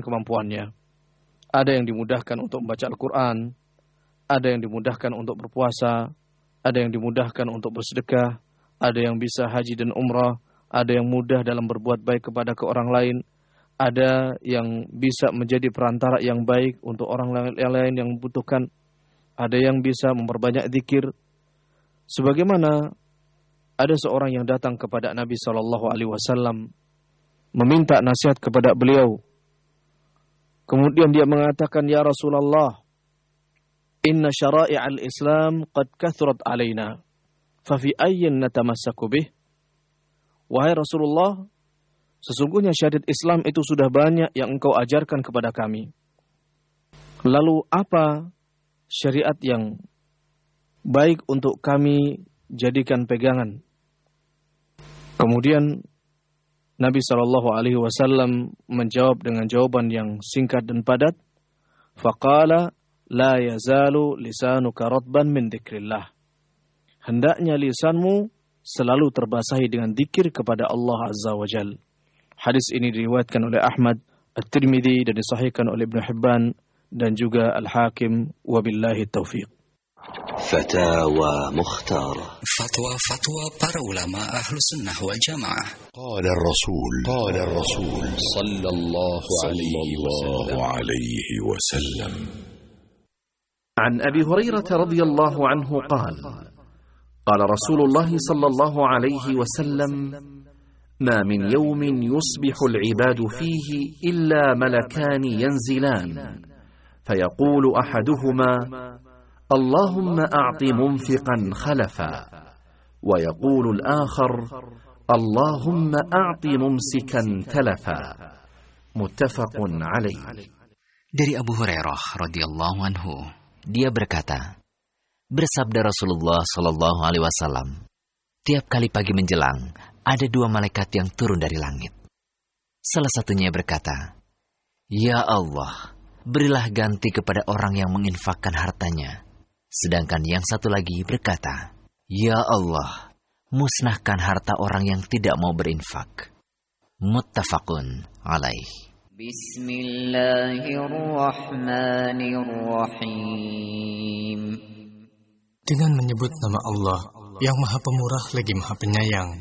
kemampuannya. Ada yang dimudahkan untuk membaca Al-Quran, ada yang dimudahkan untuk berpuasa, ada yang dimudahkan untuk bersedekah, ada yang bisa haji dan umrah, ada yang mudah dalam berbuat baik kepada orang lain, ada yang bisa menjadi perantara yang baik untuk orang lain yang membutuhkan, ada yang bisa memperbanyak zikir. Sebagaimana ada seorang yang datang kepada Nabi SAW meminta nasihat kepada beliau. Kemudian dia mengatakan, "Ya Rasulullah, inna syara'i' al-Islam qad kathurat alaina, fa fi ayyin natamassaku bih?" Wahai Rasulullah, sesungguhnya syariat Islam itu sudah banyak yang engkau ajarkan kepada kami. Lalu apa syariat yang baik untuk kami jadikan pegangan? Kemudian Nabi SAW menjawab dengan jawaban yang singkat dan padat. Faqala la yazalu lisanuka ratban min dzikrillah. Hendaknya lisanmu selalu terbasahi dengan zikir kepada Allah Azza wa Jalla. Hadis ini diriwayatkan oleh Ahmad, At-Tirmidzi dan disahihkan oleh Ibnu Hibban dan juga Al-Hakim, wabillahi taufiq. فتاوى مختارة. فتوى para ulama ahlu sunnah wal jamaah. قال الرسول صلى الله عليه وسلم. عن أبي هريرة رضي الله عنه قال قال رسول الله صلى الله عليه وسلم: ما من يوم يصبح العباد فيه إلا ملكان ينزلان فيقول أحدهما: اللهم أعط منفقا خلفا، ويقول الآخر: اللهم أعط ممسكا تلفا. متفق عليه. Dari Abu Hurairah radhiyallahu anhu, dia berkata, bersabda Rasulullah sallallahu alaihi wasallam, tiap kali pagi menjelang ada dua malaikat yang turun dari langit. Salah satunya berkata, "Ya Allah, berilah ganti kepada orang yang menginfakkan hartanya." Sedangkan yang satu lagi berkata, "Ya Allah, musnahkan harta orang yang tidak mau berinfak." Muttafaqun alaih. Bismillahirrahmanirrahim. Dengan menyebut nama Allah yang Maha Pemurah lagi Maha Penyayang.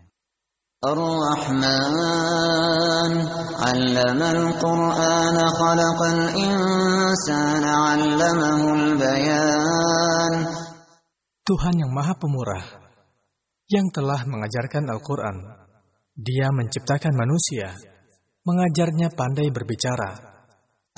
Ar-Rahman 'allamal Qur'ana khalaqal insana 'allamahul bayan. Tuhan yang Maha Pemurah yang telah mengajarkan Al-Qur'an. Dia menciptakan manusia, mengajarnya pandai berbicara.